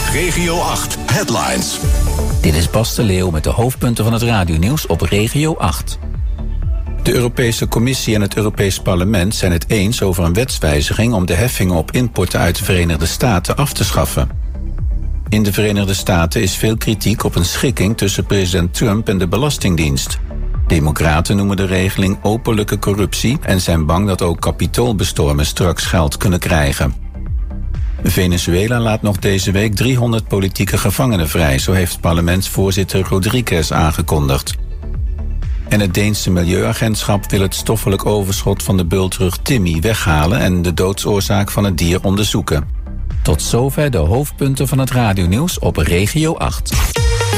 Regio 8 Headlines. Dit is Bas de Leeuw met de hoofdpunten van het radionieuws op Regio 8. De Europese Commissie en het Europees Parlement zijn het eens over een wetswijziging om de heffingen op importen uit de Verenigde Staten af te schaffen. In de Verenigde Staten is veel kritiek op een schikking tussen president Trump en de Belastingdienst. Democraten noemen de regeling openlijke corruptie en zijn bang dat ook kapitoolbestormers straks geld kunnen krijgen. Venezuela laat nog deze week 300 politieke gevangenen vrij, zo heeft parlementsvoorzitter Rodriguez aangekondigd. En het Deense Milieuagentschap wil het stoffelijk overschot van de bultrug Timmy weghalen en de doodsoorzaak van het dier onderzoeken. Tot zover de hoofdpunten van het radionieuws op Regio 8.